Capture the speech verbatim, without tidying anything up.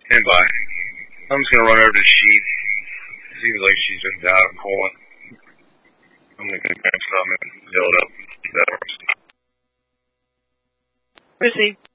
And bye. I'm just gonna run over to Sheep. Seems like she's just out of coolant. I'm gonna grab some and fill it up. Received.